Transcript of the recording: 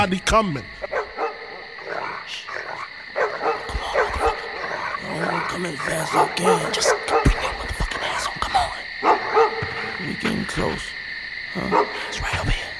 Somebody coming. Come as fast as I can. Just bring your motherfucking ass on. Come on. We getting close. Huh? It's right over here.